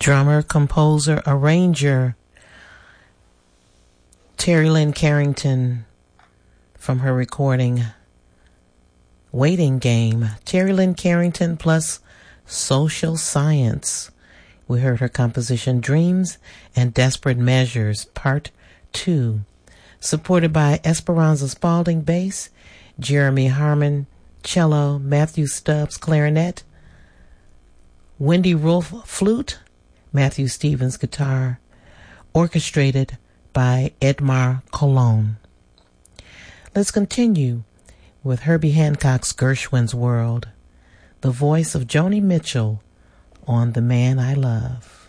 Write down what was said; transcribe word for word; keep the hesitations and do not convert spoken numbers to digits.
Drummer, composer, arranger, Terry Lynn Carrington, from her recording Waiting Game. Terry Lynn Carrington plus Social Science. We heard her composition Dreams and Desperate Measures, Part two. Supported by Esperanza Spalding, bass, Jeremy Harmon, cello, Matthew Stubbs, clarinet, Wendy Rolfe, flute, Matthew Stevens, guitar, orchestrated by Edmar Cologne. Let's continue with Herbie Hancock's Gershwin's World, the voice of Joni Mitchell on The Man I Love.